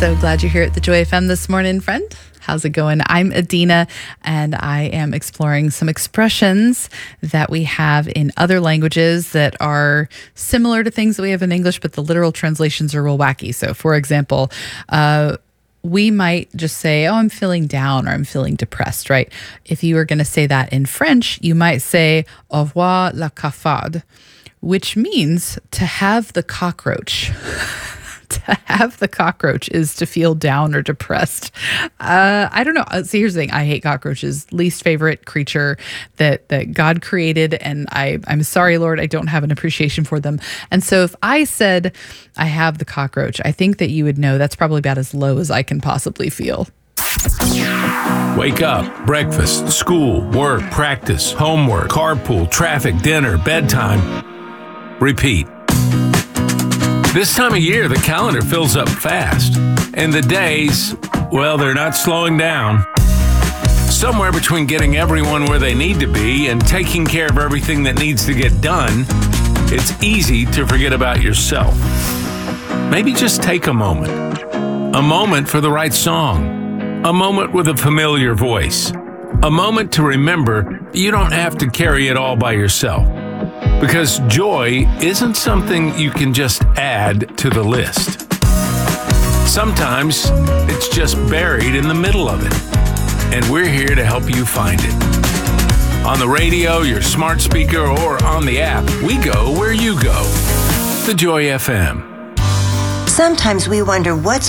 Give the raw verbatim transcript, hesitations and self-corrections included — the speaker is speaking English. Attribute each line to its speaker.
Speaker 1: So glad you're here at the Joy F M this morning, friend. How's it going? I'm Adina, and I am exploring some expressions that we have in other languages that are similar to things that we have in English, but the literal translations are real wacky. So, for example, uh, we might just say, oh, I'm feeling down or I'm feeling depressed, right? If you were going to say that in French, you might say, au revoir la cafard, which means to have the cockroach. To have the cockroach is to feel down or depressed. Uh, I don't know. See, here's the thing. I hate cockroaches. Least favorite creature that that God created. And I, I'm sorry, Lord, I don't have an appreciation for them. And so if I said I have the cockroach, I think that you would know that's probably about as low as I can possibly feel.
Speaker 2: Wake up, breakfast, school, work, practice, homework, carpool, traffic, dinner, bedtime. Repeat. This time of year, the calendar fills up fast, and the days, well, they're not slowing down. Somewhere between getting everyone where they need to be and taking care of everything that needs to get done, it's easy to forget about yourself. Maybe just take a moment. A moment for the right song. A moment with a familiar voice. A moment to remember you don't have to carry it all by yourself. Because joy isn't something you can just add to the list. Sometimes it's just buried in the middle of it, and we're here to help you find it. On the radio, your smart speaker, or on the app, we go where you go. The Joy F M.
Speaker 3: Sometimes we wonder what's